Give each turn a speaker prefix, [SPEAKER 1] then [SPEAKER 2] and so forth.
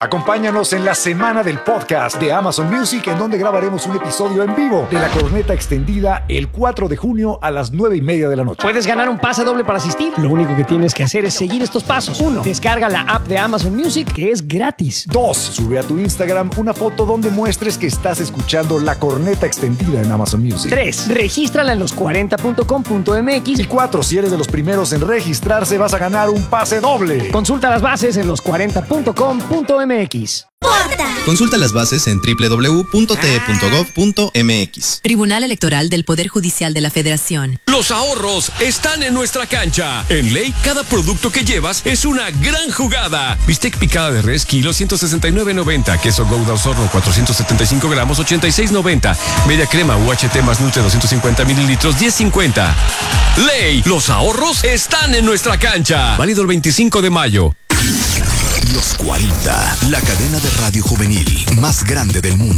[SPEAKER 1] Acompáñanos en la semana del podcast de Amazon Music, en donde grabaremos un episodio en vivo de La Corneta Extendida el 4 de junio a las 9:30 de la noche.
[SPEAKER 2] Puedes ganar un pase doble para asistir. Lo único que tienes que hacer es seguir estos pasos. 1. Descarga la app de Amazon Music, que es gratis.
[SPEAKER 1] 2. Sube a tu Instagram una foto donde muestres que estás escuchando La Corneta Extendida en Amazon Music.
[SPEAKER 2] 3. Regístrala en los40.com.mx.
[SPEAKER 1] Y 4. Si eres de los primeros en registrarse, vas a ganar un pase doble.
[SPEAKER 2] Consulta las bases en los40.com.mx.
[SPEAKER 3] Consulta las bases en www.te.gov.mx.
[SPEAKER 4] Tribunal Electoral del Poder Judicial de la Federación.
[SPEAKER 5] Los ahorros están en nuestra cancha. En Ley, cada producto que llevas es una gran jugada. Bistec picada de res, kilo 169.90. Queso Gouda Osorno, 475 gramos, 86.90. Media crema UHT más Nutri, 250 mililitros, 10.50. Ley, los ahorros están en nuestra cancha. Válido el 25 de mayo.
[SPEAKER 6] Los 40, la cadena de radio juvenil más grande del mundo.